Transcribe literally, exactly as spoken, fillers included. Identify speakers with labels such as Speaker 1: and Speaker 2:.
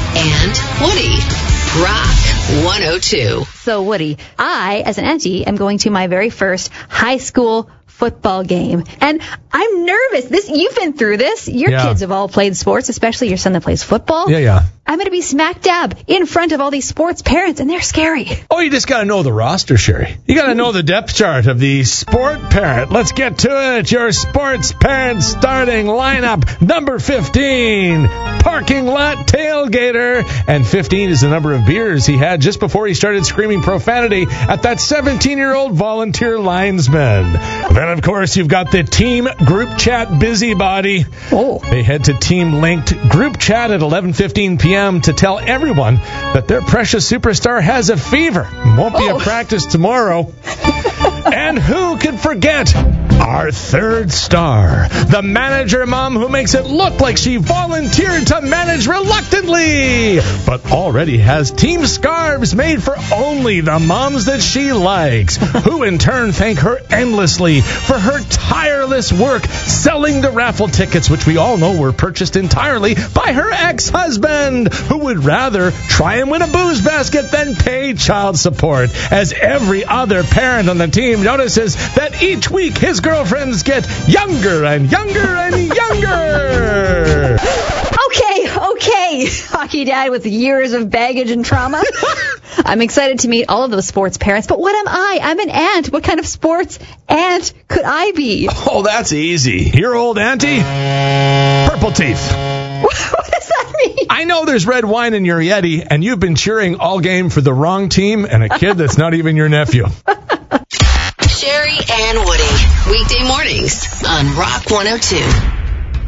Speaker 1: and Woody. Rock one oh two.
Speaker 2: So, Woody, I, as an auntie, am going to my very first high school football game. And I'm nervous. This You've been through this. Your
Speaker 3: Yeah.
Speaker 2: kids have all played sports, especially your son that plays football.
Speaker 3: Yeah, yeah.
Speaker 2: I'm going to be smack dab in front of all these sports parents, and they're scary.
Speaker 3: Oh, you just got to know the roster, Sherry. You got to know the depth chart of the sport parent. Let's get to it. Your sports parent starting lineup. Number fifteen, parking lot tailgater. And fifteen is the number of beers he had just before he started screaming profanity at that seventeen-year-old volunteer linesman. Then, of course, you've got the team group chat busybody.
Speaker 2: Oh.
Speaker 3: They head to team-linked group chat at eleven fifteen p.m. to tell everyone that their precious superstar has a fever. Won't be
Speaker 2: Oh.
Speaker 3: a practice tomorrow. And who could forget our third star, the manager mom who makes it look like she volunteered to manage reluctantly, but already has team scarves made for only the moms that she likes, who in turn thank her endlessly for her tireless work selling the raffle tickets, which we all know were purchased entirely by her ex-husband, who would rather try and win a booze basket than pay child support, as every other parent on the team notices that each week his girlfriends get younger and younger and younger.
Speaker 2: Okay, okay, hockey dad with years of baggage and trauma. I'm excited to meet all of those sports parents, but what am I? I'm an aunt. What kind of sports aunt could I be?
Speaker 3: Oh, that's easy. Your old auntie? Purple teeth.
Speaker 2: What does that mean?
Speaker 3: I know there's red wine in your Yeti, and you've been cheering all game for the wrong team and a kid that's not even your nephew.
Speaker 1: Sherry and Woody. Weekday mornings on Rock one oh two.